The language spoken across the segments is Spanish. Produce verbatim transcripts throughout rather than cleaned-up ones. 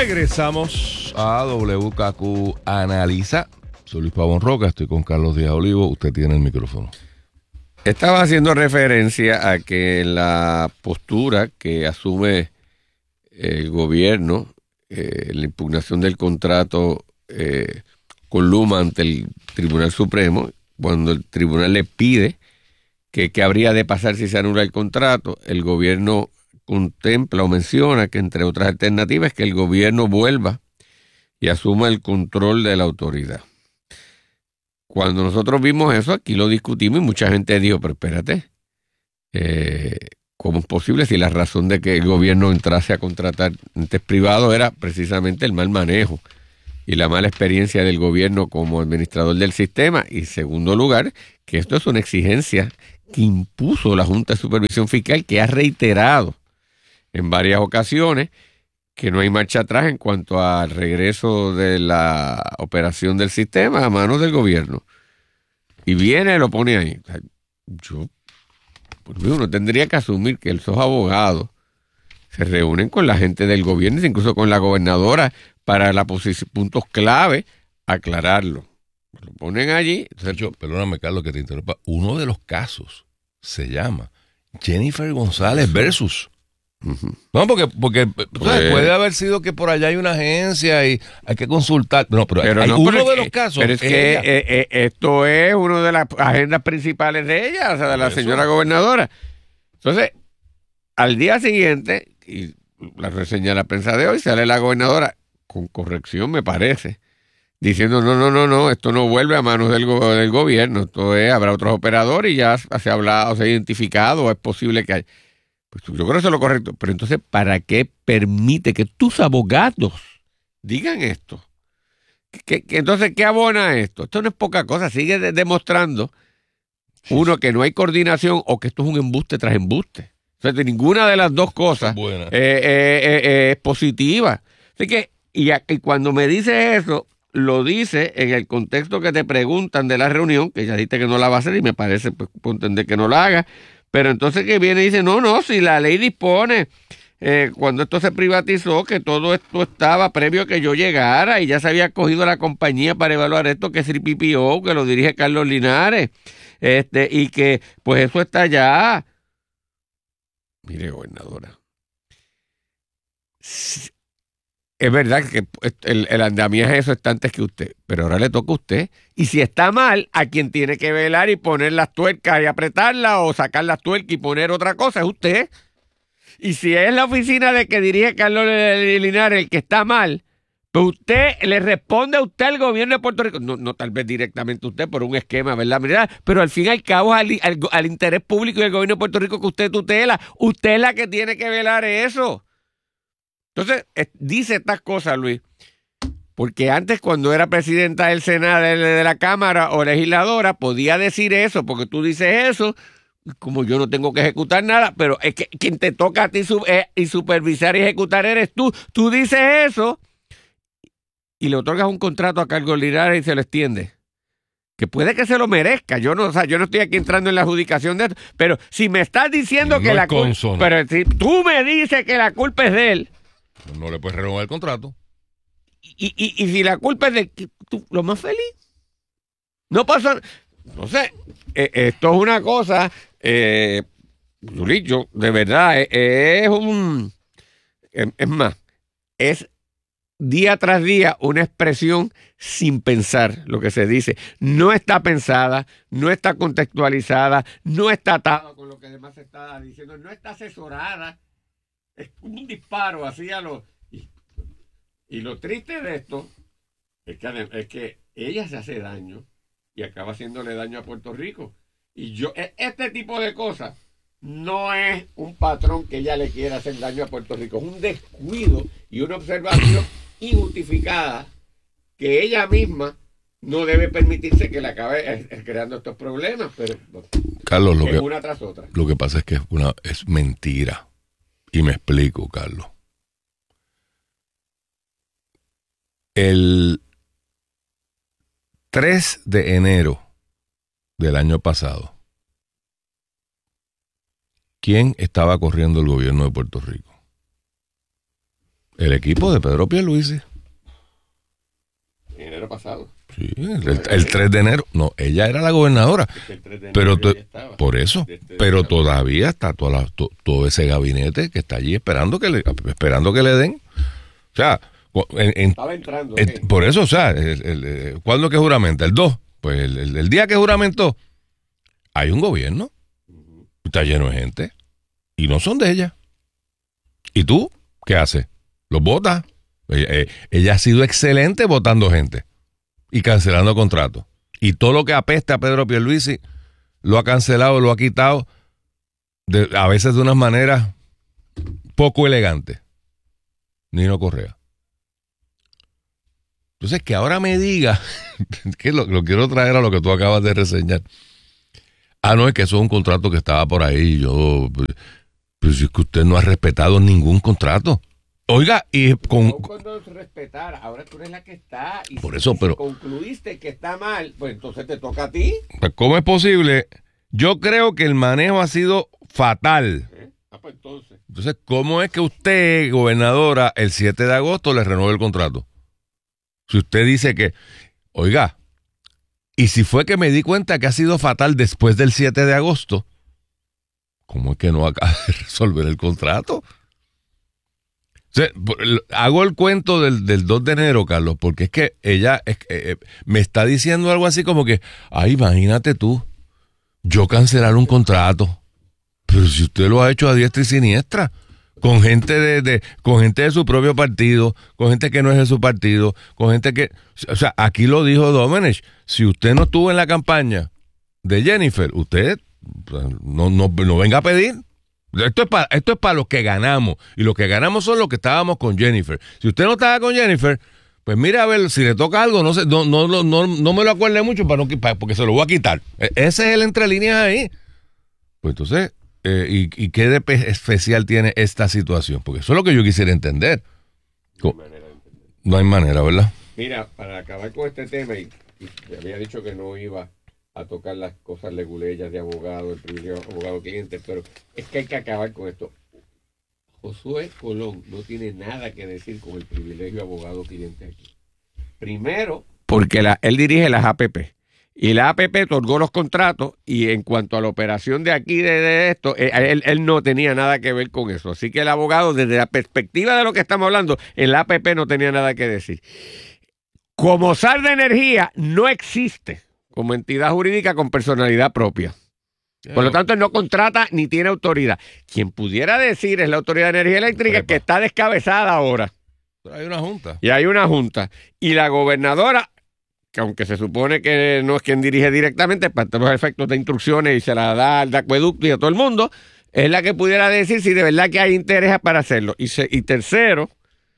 Regresamos a W K Q Analiza. Soy Luis Pavón Roca, estoy con Carlos Díaz Olivo. Usted tiene el micrófono. Estaba haciendo referencia a que la postura que asume el gobierno, eh, la impugnación del contrato eh, con Luma ante el Tribunal Supremo, cuando el tribunal le pide que qué habría de pasar si se anula el contrato, el gobierno contempla o menciona que entre otras alternativas es que el gobierno vuelva y asuma el control de la autoridad. Cuando nosotros vimos eso, aquí lo discutimos y mucha gente dijo, pero espérate, eh, ¿cómo es posible si la razón de que el gobierno entrase a contratar entes privados era precisamente el mal manejo y la mala experiencia del gobierno como administrador del sistema? Y en segundo lugar, que esto es una exigencia que impuso la Junta de Supervisión Fiscal, que ha reiterado en varias ocasiones que no hay marcha atrás en cuanto al regreso de la operación del sistema a manos del gobierno. Y viene y lo pone ahí. Yo, pues uno tendría que asumir que esos abogados se reúnen con la gente del gobierno, incluso con la gobernadora, para la posición, puntos clave, aclararlo. Lo ponen allí. Sergio, perdóname, Carlos, que te interrumpa. Uno de los casos se llama Jennifer González versus... Uh-huh. No, porque, porque pues, ¿sabes? Puede haber sido que por allá hay una agencia y hay que consultar. No, pero, pero hay no, uno pero de es los que, casos. Pero es, es que eh, eh, esto es una de las agendas principales de ella, o sea, de la eso. señora gobernadora. Entonces, al día siguiente, y la reseña de la prensa de hoy, sale la gobernadora, con corrección me parece, diciendo no, no, no, no, esto no vuelve a manos del, go- del gobierno, esto es, habrá otros operadores y ya se ha hablado, se ha identificado, es posible que haya. Pues yo creo que eso es lo correcto, pero entonces, ¿para qué permite que tus abogados digan esto? ¿Qué, qué, entonces, ¿qué abona esto? Esto no es poca cosa, sigue de, demostrando, uno, que no hay coordinación o que esto es un embuste tras embuste. O sea, de ninguna de las dos cosas eh, eh, eh, eh, es positiva. Así que, y, y cuando me dice eso, lo dice en el contexto que te preguntan de la reunión, que ya dijiste que no la va a hacer y me parece, pues, puedo entender que no la haga. Pero entonces que viene y dice, no, no, si la ley dispone, eh, cuando esto se privatizó, que todo esto estaba previo a que yo llegara y ya se había cogido la compañía para evaluar esto, que es el P P O, que lo dirige Carlos Linares, este, y que pues eso está ya. Mire, gobernadora, es verdad que el, el andamiaje eso está antes que usted, pero ahora le toca a usted. Y si está mal, a quien tiene que velar y poner las tuercas y apretarlas o sacar las tuercas y poner otra cosa es usted. Y si es la oficina de que dirige Carlos Linares el que está mal, pues usted le responde a usted al gobierno de Puerto Rico. No, no tal vez directamente usted por un esquema, ¿verdad? Mira, pero al fin y al cabo al, al, al interés público y del gobierno de Puerto Rico que usted tutela. Usted es la que tiene que velar eso. Entonces, eh, dice estas cosas, Luis, porque antes cuando era presidenta del Senado, de, de la Cámara o legisladora, podía decir eso, porque tú dices eso, como yo no tengo que ejecutar nada, pero es que quien te toca a ti sub, eh, y supervisar y ejecutar eres tú. Tú dices eso y le otorgas un contrato a Carlos Linares y se lo extiende. Que puede que se lo merezca. Yo no, o sea, yo no estoy aquí entrando en la adjudicación de esto, pero si me estás diciendo no que la culpa, pero si tú me dices que la culpa es de él, no le puedes renovar el contrato. Y, y, y si la culpa es de tú, lo más feliz. No pasa. No sé. Eh, esto es una cosa. Eh, yo, de verdad, eh, es un. Es, es más, es día tras día una expresión sin pensar lo que se dice. No está pensada, no está contextualizada, no está atada con lo que además se está diciendo, no está asesorada. Es un disparo así a los. Y, y lo triste de esto es que, es que ella se hace daño y acaba haciéndole daño a Puerto Rico. Y yo, este tipo de cosas no es un patrón que ella le quiera hacer daño a Puerto Rico. Es un descuido y una observación injustificada que ella misma no debe permitirse que le acabe creando estos problemas. Pero Carlos, lo es que, una tras otra. Lo que pasa es que es, una, es mentira. Y me explico, Carlos. El tres de enero del año pasado, ¿quién estaba corriendo el gobierno de Puerto Rico? El equipo de Pedro Pierluisi. En enero pasado. Sí, el, el tres de enero. No, ella era la gobernadora. El tres de enero pero to, por eso, este pero de todavía está toda la, to, todo ese gabinete que está allí esperando que le, esperando que le den. O sea, en, en, estaba entrando. En, okay. Por eso, o sea, el, el, el, ¿cuándo que juramenta? El dos. Pues el, el, el día que juramentó, hay un gobierno. Uh-huh. Está lleno de gente. Y no son de ella. ¿Y tú qué haces? Los votas. Ella, eh, ella ha sido excelente votando gente y cancelando contratos. Y todo lo que apesta a Pedro Pierluisi lo ha cancelado, lo ha quitado, de, a veces de unas maneras poco elegantes. Nino Correa. Entonces, que ahora me diga, que lo, lo quiero traer a lo que tú acabas de reseñar. Ah, no, es que eso es un contrato que estaba por ahí. Yo, pues, pues es que usted no ha respetado ningún contrato. Oiga, y con... No, cuando respetar, ahora tú eres la que está. Y por si, eso, si pero... concluiste que está mal, pues entonces te toca a ti. Pues, ¿cómo es posible? Yo creo que el manejo ha sido fatal. ¿Eh? Ah, pues entonces. Entonces, ¿cómo es que usted, gobernadora, el siete de agosto le renueve el contrato? Si usted dice que... Oiga, y si fue que me di cuenta que ha sido fatal después del siete de agosto, ¿cómo es que no acaba de resolver el contrato? O sea, hago el cuento del, del dos de enero, Carlos, porque es que ella es, eh, me está diciendo algo así como que, ay, imagínate tú, yo cancelar un contrato, pero si usted lo ha hecho a diestra y siniestra, con gente de, de, con gente de su propio partido, con gente que no es de su partido, con gente que, o sea, aquí lo dijo Domenech, si usted no estuvo en la campaña de Jennifer, usted no, no, no venga a pedir. Esto es para esto es para los que ganamos. Y los que ganamos son los que estábamos con Jennifer. Si usted no estaba con Jennifer, pues mire a ver si le toca algo. No sé, no, no, no, no, no me lo acuerde mucho para no, para, porque se lo voy a quitar. Ese es el entre líneas ahí. Pues entonces, eh, y, ¿y qué de especial tiene esta situación? Porque eso es lo que yo quisiera entender. No hay manera de entender. No hay manera, ¿verdad? Mira, para acabar con este tema, y, y te había dicho que no iba a tocar las cosas leguleyas de abogado, el privilegio de abogado cliente, pero es que hay que acabar con esto. Josué Colón no tiene nada que decir con el privilegio de abogado cliente aquí. Primero, porque la, él dirige las A P P y la A P P otorgó los contratos y en cuanto a la operación de aquí, de, de esto, él, él no tenía nada que ver con eso. Así que el abogado, desde la perspectiva de lo que estamos hablando, en la A P P no tenía nada que decir. Como S A R de Energía no existe como entidad jurídica con personalidad propia. Por lo tanto, él no contrata ni tiene autoridad. Quien pudiera decir es la Autoridad de Energía Eléctrica, Epa. que está descabezada ahora. Pero hay una junta. Y hay una junta. Y la gobernadora, que aunque se supone que no es quien dirige directamente, para los efectos de instrucciones y se la da al acueducto y a todo el mundo, es la que pudiera decir si de verdad que hay interés para hacerlo. Y, se, y tercero,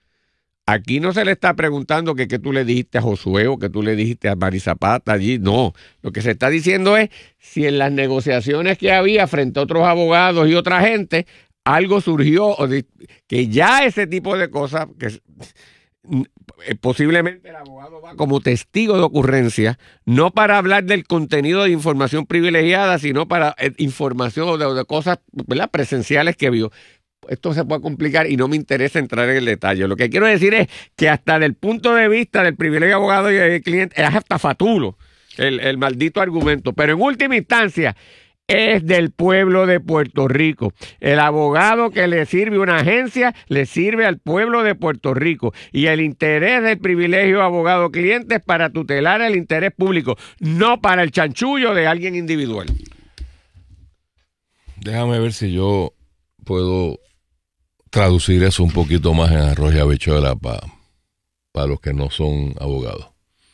aquí no se le está preguntando que qué tú le dijiste a Josué o que tú le dijiste a Mari Zapata allí. No, lo que se está diciendo es si en las negociaciones que había frente a otros abogados y otra gente, algo surgió, o de, que ya ese tipo de cosas, que eh, posiblemente el abogado va como testigo de ocurrencia, no para hablar del contenido de información privilegiada, sino para eh, información o de, de cosas, ¿verdad?, presenciales que vio. Esto se puede complicar y no me interesa entrar en el detalle. Lo que quiero decir es que hasta desde el punto de vista del privilegio de abogado y del cliente es hasta fatulo el, el maldito argumento. Pero en última instancia es del pueblo de Puerto Rico. El abogado que le sirve a una agencia le sirve al pueblo de Puerto Rico. Y el interés del privilegio de abogado cliente es para tutelar el interés público, no para el chanchullo de alguien individual. Déjame ver si yo puedo traducir eso un poquito más en arroz y habichuela para pa los que no son abogados.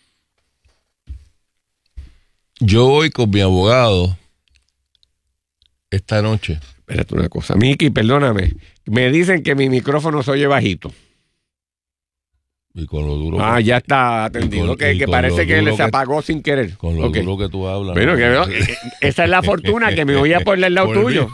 Yo voy con mi abogado esta noche. Espérate una cosa, Miki, perdóname. Me dicen que mi micrófono se oye bajito. Y con lo duro. Ah, que, ya está atendido. Con, que, que parece que le se apagó sin querer. Con lo okay. duro que tú hablas. Bueno, ¿no? que, esa es la fortuna, que me oía por el lado por tuyo.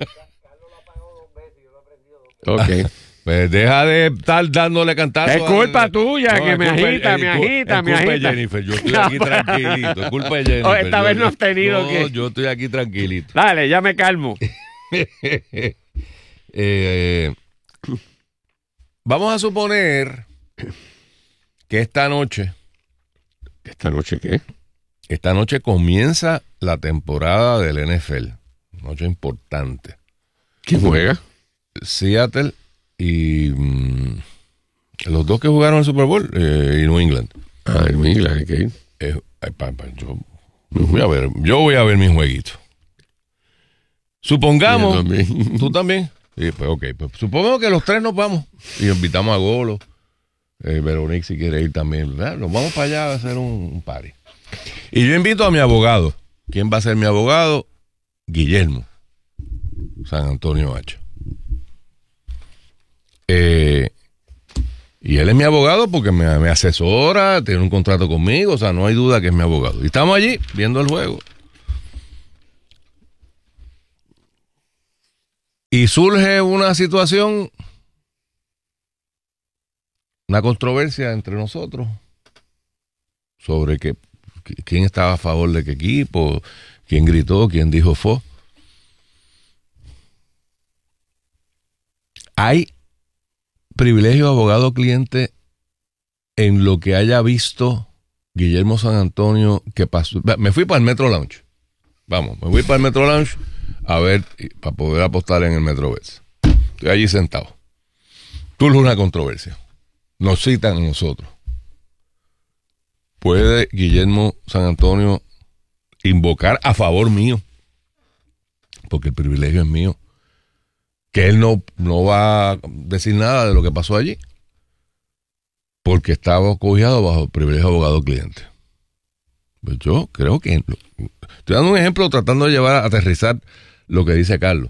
Ok. Pues deja de estar dándole cantazos. Es culpa al... tuya, no, que me agita, me agita, me agita. Es culpa de Jennifer, yo estoy aquí tranquilito. Es culpa de Jennifer. Oh, esta yo, vez no has tenido no, que... yo estoy aquí tranquilito. Dale, ya me calmo. eh, vamos a suponer que esta noche... ¿Esta noche qué? Esta noche comienza la temporada del N F L. Noche importante. ¿Quién juega? Seattle y mmm, los dos que jugaron el Super Bowl eh, y New England. Ah, New England, ¿qué? Eh, ay, pa, pa, yo, voy a ver, yo voy a ver mi jueguito. Supongamos... Yo también. ¿Tú también? Sí, pues ok. Pues, supongamos que los tres nos vamos y invitamos a Golo. Eh, Veronique si quiere ir también. ¿Verdad? Nos vamos para allá a hacer un, un party. Y yo invito a mi abogado. ¿Quién va a ser mi abogado? Guillermo San Antonio Hacha. Eh, y él es mi abogado porque me, me asesora, tiene un contrato conmigo, o sea, no hay duda que es mi abogado. Y estamos allí viendo el juego. Y surge una situación, una controversia entre nosotros sobre que, quién estaba a favor de qué equipo, quién gritó, quién dijo fo. Hay privilegio abogado-cliente en lo que haya visto Guillermo San Antonio que pasó. Me fui para el Metro Lounge. Vamos, me fui para el Metro Lounge a ver, para poder apostar en el Metrobets. Estoy allí sentado. Surge una controversia. Nos citan a nosotros. ¿Puede Guillermo San Antonio invocar a favor mío? Porque el privilegio es mío. Que él no, no va a decir nada de lo que pasó allí. Porque estaba cobijado bajo el privilegio abogado-cliente. Pues yo creo que... Estoy dando un ejemplo tratando de llevar a aterrizar lo que dice Carlos.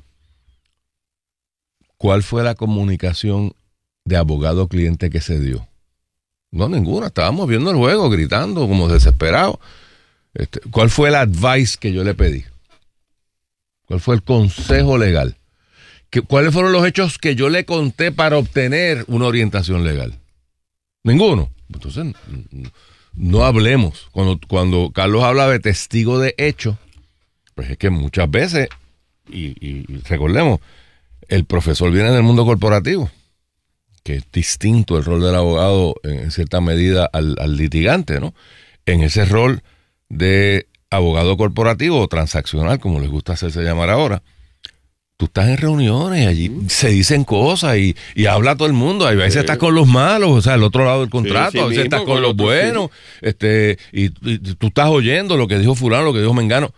¿Cuál fue la comunicación de abogado-cliente que se dio? No, ninguna. Estábamos viendo el juego, gritando como desesperados. Este, ¿Cuál fue el advice que yo le pedí? ¿Cuál fue el consejo legal? ¿Qué, ¿Cuáles fueron los hechos que yo le conté para obtener una orientación legal? Ninguno. Entonces, no hablemos. Cuando, cuando Carlos habla de testigo de hecho, pues es que muchas veces, y, y, y recordemos, el profesor viene del mundo corporativo, que es distinto el rol del abogado en cierta medida al, al litigante, ¿no? En ese rol de abogado corporativo o transaccional, como les gusta hacerse llamar ahora, tú estás en reuniones, allí mm. se dicen cosas y, y habla todo el mundo. A veces sí. estás con los malos, o sea, el otro lado del contrato, sí, sí a veces mismo, estás con, con los buenos, sí. este, y, y tú estás oyendo lo que dijo fulano, lo que dijo mengano.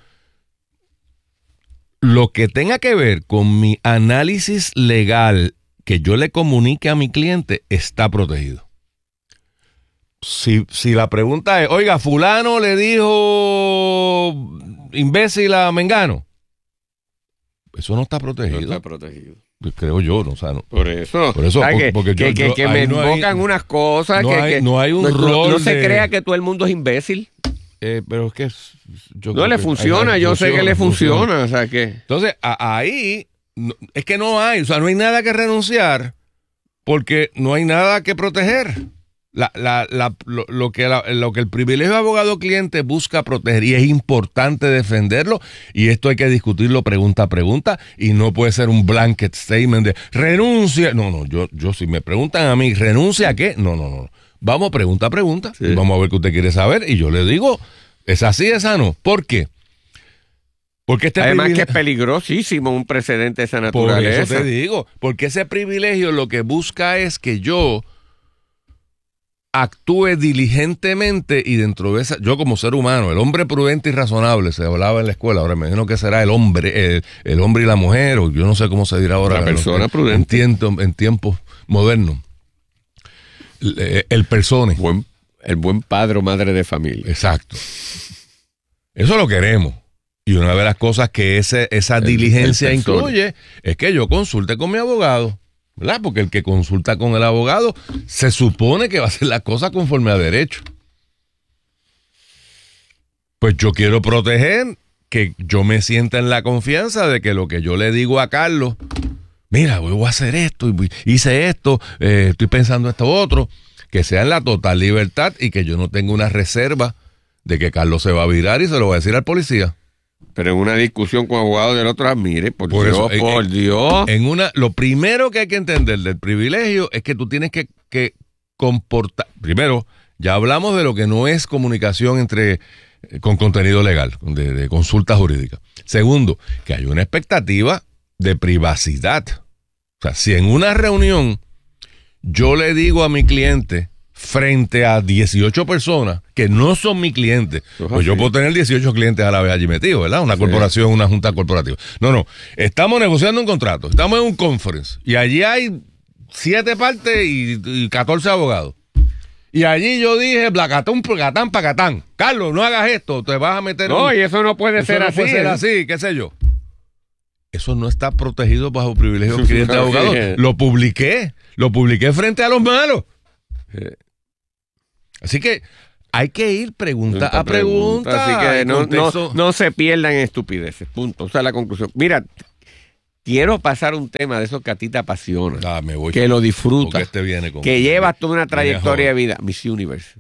Lo que tenga que ver con mi análisis legal que yo le comunique a mi cliente está protegido. Si, si la pregunta es, oiga, fulano le dijo imbécil a mengano, eso no está protegido. No está protegido. Creo yo, no, o sea, no. Por eso, por eso porque, porque yo, que, que, yo, que me invocan no unas cosas no que, hay, que no hay un no, rol no, no se de... crea que todo el mundo es imbécil. Eh, pero es que yo no le funciona, yo sé que le funciona, funciona, o sea que entonces a, ahí no, es que no hay, o sea, no hay nada que renunciar porque no hay nada que proteger. La, la, la, lo, lo, que la, lo que el privilegio abogado cliente busca proteger, y es importante defenderlo, y esto hay que discutirlo pregunta a pregunta, y no puede ser un blanket statement de renuncia. No, no, yo, yo si me preguntan a mí, ¿renuncia a qué? No, no, no. Vamos pregunta a pregunta, sí. y vamos a ver qué usted quiere saber, y yo le digo, ¿es así, esa no? ¿Por qué? Porque este Además privilegio... que es peligrosísimo un precedente de esa naturaleza. Por eso te digo, porque ese privilegio lo que busca es que yo actúe diligentemente y dentro de esa, yo como ser humano, el hombre prudente y razonable, se hablaba en la escuela, ahora me imagino que será el hombre, el, el hombre y la mujer, o yo no sé cómo se dirá ahora. La persona en, prudente. En, tiempo, en tiempos modernos. El, el persone. Buen, el buen padre o madre de familia. Exacto. Eso lo queremos. Y una de las cosas que ese, esa el, diligencia el incluye es que yo consulte con mi abogado. ¿Verdad? Porque el que consulta con el abogado se supone que va a hacer las cosas conforme a derecho. Pues yo quiero proteger que yo me sienta en la confianza de que lo que yo le digo a Carlos, mira, voy a hacer esto, hice esto, eh, estoy pensando esto otro, que sea en la total libertad y que yo no tenga una reserva de que Carlos se va a virar y se lo va a decir al policía. Pero en una discusión con abogados del otro, mire, por, por Dios, eso, en, por en, Dios. En una, lo primero que hay que entender del privilegio es que tú tienes que, que comportar. Primero, ya hablamos de lo que no es comunicación entre con contenido legal, de, de consulta jurídica. Segundo, que hay una expectativa de privacidad. O sea, si en una reunión yo le digo a mi cliente frente a dieciocho personas que no son mi cliente, pues, pues yo puedo tener dieciocho clientes a la vez allí metidos, ¿verdad? Una sí. corporación, una junta corporativa. No, no, estamos negociando un contrato, estamos en un conference y allí hay siete partes y, y catorce abogados. Y allí yo dije, blacatón, placatán, pacatán. Carlos, no hagas esto, te vas a meter... No, un... y eso no puede eso ser no así. puede ser ¿eh? así, qué sé yo. Eso no está protegido bajo privilegio de cliente de abogado. Lo publiqué, lo publiqué frente a los malos. Así que hay que ir pregunta, pregunta a pregunta. pregunta. Así que no, no, no se pierdan en estupideces. Punto. O sea, la conclusión. Mira, quiero pasar un tema de esos que a ti te apasiona. Ah, me voy que lo disfrutas. Este viene con que llevas toda una trayectoria de vida. Miss Universe.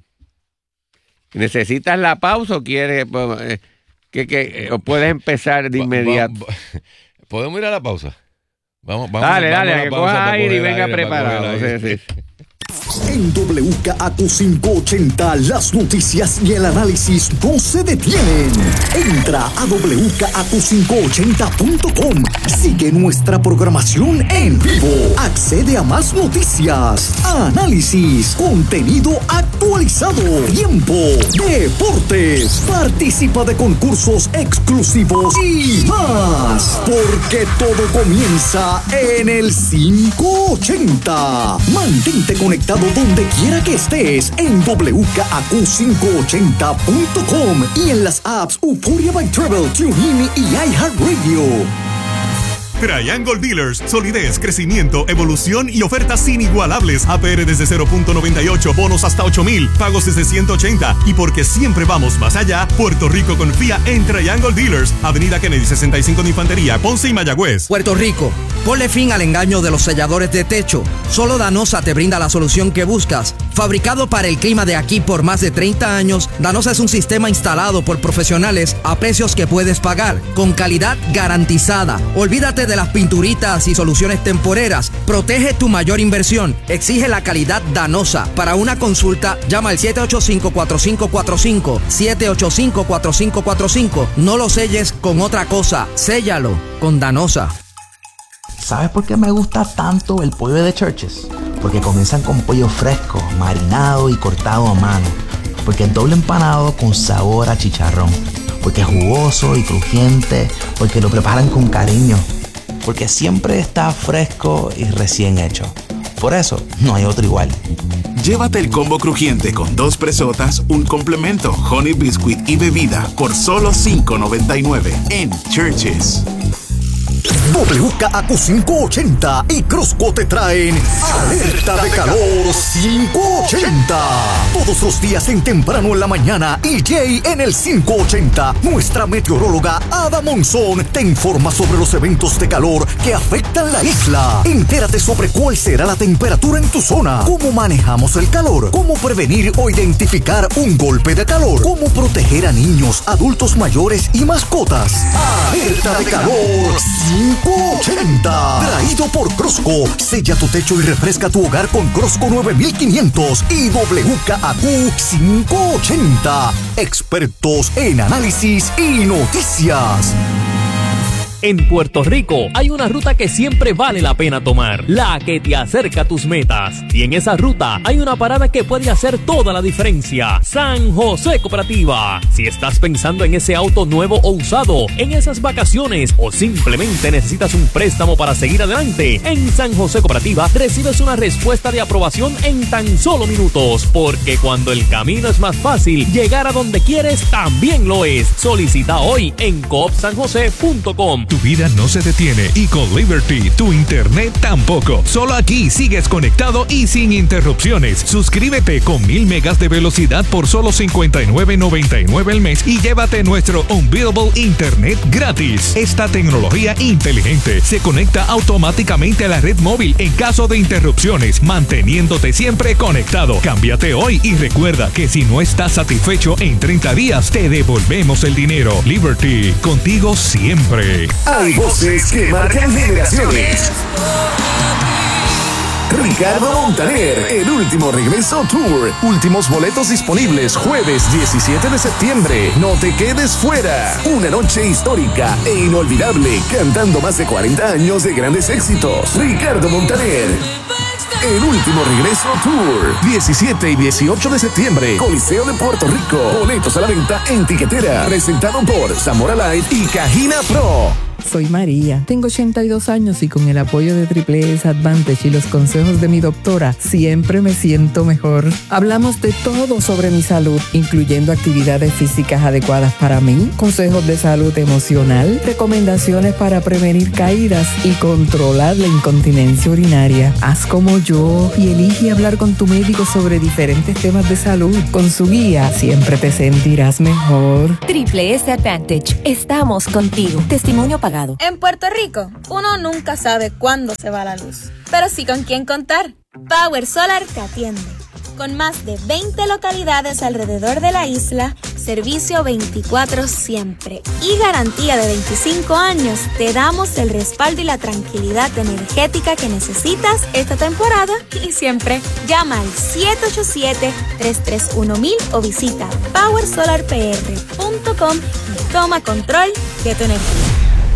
¿Necesitas la pausa o quieres que, que o puedes empezar de inmediato? Va, va, ¿Podemos ir a la pausa? Vamos, vamos, dale, vamos dale, que coja aire y venga preparado. Sí, sí. En W K A Q quinientos ochenta, las noticias y el análisis no se detienen. Entra a w k a q quinientos ochenta punto com. Sigue nuestra programación en vivo. Accede a más noticias, análisis, contenido actualizado, tiempo, deportes. Participa de concursos exclusivos y más. Porque todo comienza en el quinientos ochenta. Mantente conectado donde quiera que estés en w k a q quinientos ochenta punto com y en las apps Euphoria by Travel, TuneIn y iHeartRadio. Triangle Dealers, solidez, crecimiento, evolución y ofertas inigualables. A P R desde cero punto noventa y ocho, bonos hasta ocho mil, pagos desde ciento ochenta. Y porque siempre vamos más allá, Puerto Rico confía en Triangle Dealers. Avenida Kennedy sesenta y cinco de Infantería, Ponce y Mayagüez. Puerto Rico, ponle fin al engaño de los selladores de techo. Solo Danosa te brinda la solución que buscas. Fabricado para el clima de aquí por más de treinta años, Danosa es un sistema instalado por profesionales a precios que puedes pagar, con calidad garantizada. Olvídate de las pinturitas y soluciones temporeras. Protege tu mayor inversión. Exige la calidad Danosa. Para una consulta, llama al siete ocho cinco, cuatro cinco cuatro cinco, siete ocho cinco, cuatro cinco cuatro cinco. No lo selles con otra cosa. Séllalo con Danosa. ¿Sabes por qué me gusta tanto el pollo de Church's? Porque comienzan con pollo fresco, marinado y cortado a mano. Porque es doble empanado con sabor a chicharrón. Porque es jugoso y crujiente. Porque lo preparan con cariño. Porque siempre está fresco y recién hecho. Por eso, no hay otro igual. Llévate el combo crujiente con dos presotas, un complemento, honey biscuit y bebida por solo cinco noventa y nueve en Church's. W K A Q quinientos ochenta y Crosco te traen Alerta de Calor quinientos ochenta. Todos los días en temprano en la mañana, E J en el quinientos ochenta. Nuestra meteoróloga Ada Monzón te informa sobre los eventos de calor que afectan la isla. Entérate sobre cuál será la temperatura en tu zona, cómo manejamos el calor, cómo prevenir o identificar un golpe de calor, cómo proteger a niños, adultos mayores y mascotas. Alerta de Calor quinientos ochenta. Traído por Crosco. Sella tu techo y refresca tu hogar con Crosco nueve mil quinientos y W K A Q quinientos ochenta. Expertos en análisis y noticias. En Puerto Rico hay una ruta que siempre vale la pena tomar, la que te acerca a tus metas. Y en esa ruta hay una parada que puede hacer toda la diferencia. San José Cooperativa. Si estás pensando en ese auto nuevo o usado, en esas vacaciones o simplemente necesitas un préstamo para seguir adelante, en San José Cooperativa recibes una respuesta de aprobación en tan solo minutos. Porque cuando el camino es más fácil, llegar a donde quieres también lo es. Solicita hoy en coop san jose punto com. Tu vida no se detiene y con Liberty tu internet tampoco. Solo aquí sigues conectado y sin interrupciones. Suscríbete con mil megas de velocidad por solo cincuenta y nueve noventa y nueve al mes y llévate nuestro Unbeatable Internet gratis. Esta tecnología inteligente se conecta automáticamente a la red móvil en caso de interrupciones, manteniéndote siempre conectado. Cámbiate hoy y recuerda que si no estás satisfecho en treinta días, te devolvemos el dinero. Liberty, contigo siempre. Hay voces que marcan generaciones. Ricardo Montaner, el último regreso tour. Últimos boletos disponibles jueves diecisiete de septiembre. No te quedes fuera. Una noche histórica e inolvidable, cantando más de cuarenta años de grandes éxitos. Ricardo Montaner, el último regreso tour. diecisiete y dieciocho de septiembre. Coliseo de Puerto Rico. Boletos a la venta en Tiquetera. Presentado por Zamora Light y Cajina Pro. Soy María, tengo ochenta y dos años y con el apoyo de Triple S Advantage y los consejos de mi doctora, siempre me siento mejor. Hablamos de todo sobre mi salud, incluyendo actividades físicas adecuadas para mí, consejos de salud emocional, recomendaciones para prevenir caídas y controlar la incontinencia urinaria. Haz como yo y elige hablar con tu médico sobre diferentes temas de salud. Con su guía, siempre te sentirás mejor. Triple S Advantage, estamos contigo. Testimonio pagado. En Puerto Rico, uno nunca sabe cuándo se va la luz, pero sí con quién contar. Power Solar te atiende. Con más de veinte localidades alrededor de la isla, servicio veinticuatro siempre y garantía de veinticinco años, te damos el respaldo y la tranquilidad energética que necesitas esta temporada y siempre. Llama al siete ocho siete, tres tres uno mil o visita power solar p r punto com y toma control de tu energía.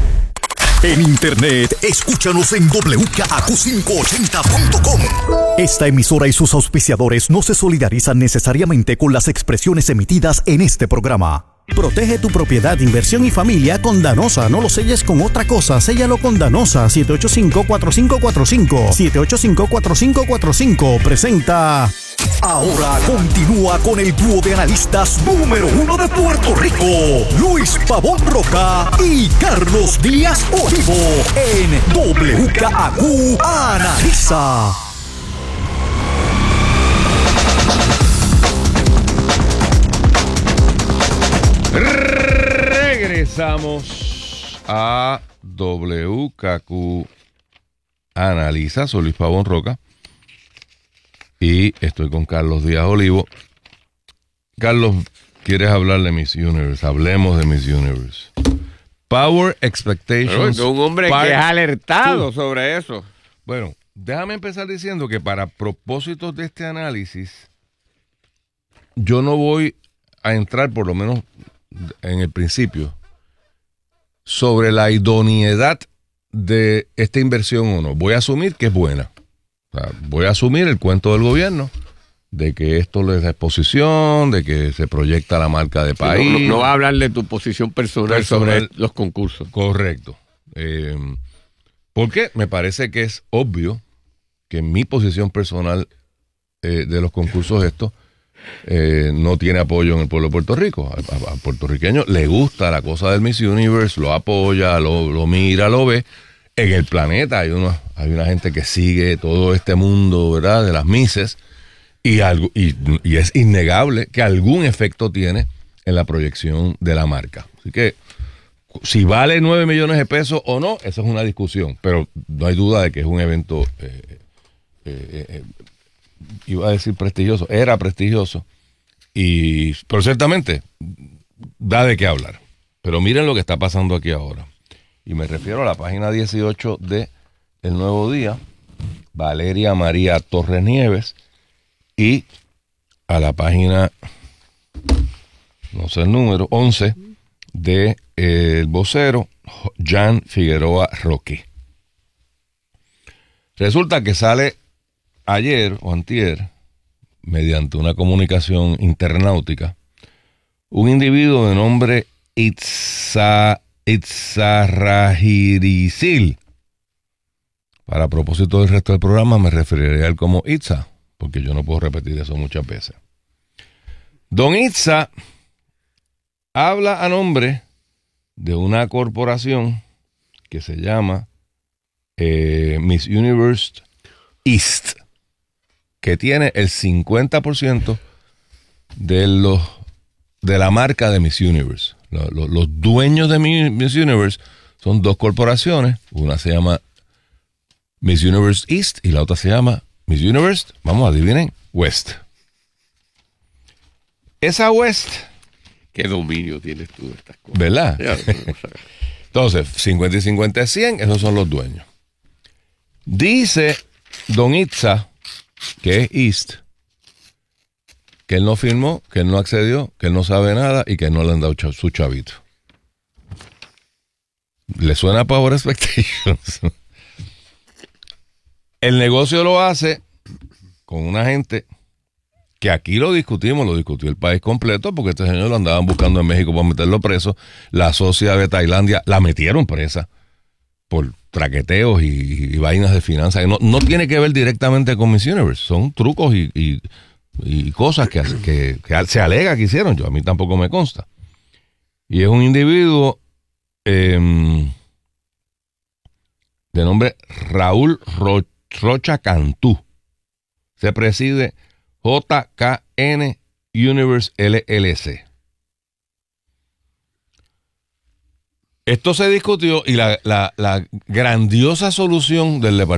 En internet, escúchanos en doble u k a q quinientos ochenta punto com. Esta emisora y sus auspiciadores no se solidarizan necesariamente con las expresiones emitidas en este programa. Protege tu propiedad, inversión y familia con Danosa. No lo selles con otra cosa, séllalo con Danosa. siete ocho cinco, cuatro cinco cuatro cinco. siete ocho cinco, cuatro cinco cuatro cinco. Presenta. Ahora continúa con el dúo de analistas número uno de Puerto Rico, Luis Pavón Roca y Carlos Díaz Olivo, en doble u k a q Analiza. Regresamos a W K Q Analiza. Soy Luis Pavón Roca y estoy con Carlos Díaz Olivo. Carlos, ¿quieres hablar de Miss Universe? Hablemos de Miss Universe. Power Expectations. Pero un hombre que es alertado sobre eso. Bueno, déjame empezar diciendo que para propósitos de este análisis, yo no voy a entrar, por lo menos en el principio, sobre la idoneidad de esta inversión o no. Voy a asumir que es buena. O sea, voy a asumir el cuento del gobierno de que esto les da exposición, de que se proyecta la marca de país. Sí, no, no, no va a hablar de tu posición personal, personal sobre los concursos. Correcto. Eh, porque me parece que es obvio que mi posición personal eh, de los concursos estos eh, no tiene apoyo en el pueblo de Puerto Rico. A, a, a puertorriqueño le gusta la cosa del Miss Universe, lo apoya, lo, lo mira, lo ve. En el planeta hay una, hay una gente que sigue todo este mundo, ¿verdad?, de las Misses, y, algo, y, y es innegable que algún efecto tiene en la proyección de la marca. Así que, si vale nueve millones de pesos o no, esa es una discusión, pero no hay duda de que es un evento, eh, eh, eh, iba a decir prestigioso, era prestigioso, y pero ciertamente da de qué hablar. Pero miren lo que está pasando aquí ahora. Y me refiero a la página dieciocho de El Nuevo Día, Valeria María Torres Nieves, y a la página, no sé el número, once de eh, El Vocero, Jan Figueroa Roque. Resulta que sale ayer o antier, mediante una comunicación internautica, un individuo de nombre Itza Itzarrahirisil. Para propósito del resto del programa me referiré a él como Itza, porque yo no puedo repetir eso muchas veces. Don Itza habla a nombre de una corporación que se llama eh, Miss Universe East, que tiene el cincuenta por ciento de los de la marca de Miss Universe. Los, los, los dueños de Miss Universe son dos corporaciones. Una se llama Miss Universe East y la otra se llama Miss Universe, vamos, adivinen, West. Esa West... ¿Qué dominio tienes tú de estas cosas? ¿Verdad? Entonces, cincuenta y cincuenta es cien, esos son los dueños. Dice Don Itza, que es East, que él no firmó, que él no accedió, que él no sabe nada y que no le han dado ch- su chavito. ¿Le suena Power Expectations? El negocio lo hace con una gente que aquí lo discutimos, lo discutió el país completo, porque este señor lo andaban buscando en México para meterlo preso. La socia de Tailandia la metieron presa por traqueteos y, y, y vainas de finanzas. No, no tiene que ver directamente con Miss Universe, son trucos y, y, y cosas que, que, que se alega que hicieron. Yo, a mí tampoco me consta. Y es un individuo eh, de nombre Raúl Ro, Rocha Cantú. Se preside J K N Universe L L C. Esto se discutió y la, la, la grandiosa solución del departamento